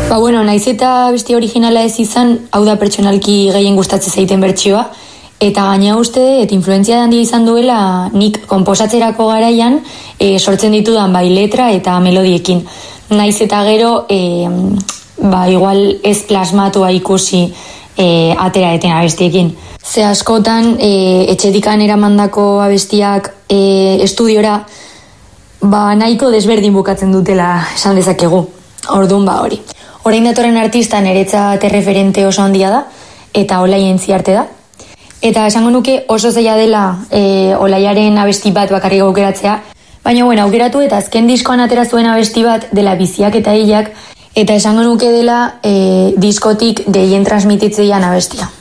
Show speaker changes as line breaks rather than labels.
Bueno, naiz eta abesti originala ez izan, hau da pertsonalki gehien gustatzen zaiten bertsioa, eta gaina uste, eta influentzia handia izan duela nik konposatzerako garaian sortzen ditudan bai letra eta melodiekin. Naiz eta gero, igual ez plasmatua ikusi atera eten abestiekin. Ze askotan, etxedikan eramandako abestiak estudiora, nahiko desberdin bukatzen dutela esan dezakegu. Orduan hori. Orain datorren artista niretzat erreferente oso handia da, eta Olai Entziarte da. Eta esango nuke oso zaila dela Olaiaren abesti bat bakarrik aukeratzea, baina aukeratu eta azken diskoan atera zuen abesti bat dela Biziak eta Hilak, eta esango nuke dela diskotik gehien transmititzeian abestia.